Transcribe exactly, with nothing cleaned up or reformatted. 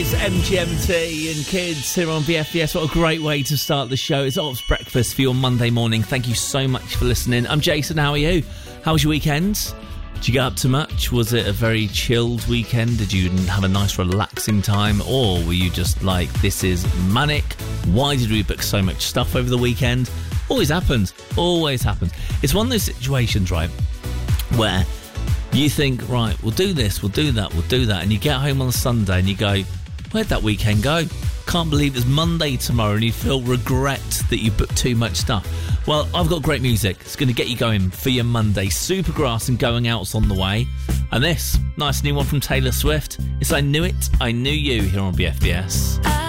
It's M G M T and Kids here on B F B S. What a great way to start the show. It's Ops Breakfast for your Monday morning. Thank you so much for listening. I'm Jason. How are you? How was your weekend? Did you get up to much? Was it a very chilled weekend? Did you have a nice relaxing time? Or were you just like, this is manic? Why did we book so much stuff over the weekend? Always happens. Always happens. It's one of those situations, right, where you think, right, we'll do this, we'll do that, we'll do that. And you get home on a Sunday and you go, where'd that weekend go? Can't believe it's Monday tomorrow, and you feel regret that you booked too much stuff. Well, I've got great music. It's going to get you going for your Monday. Supergrass and Going Out's on the way. And this, nice new one from Taylor Swift. It's I Knew It, I Knew You here on B F B S.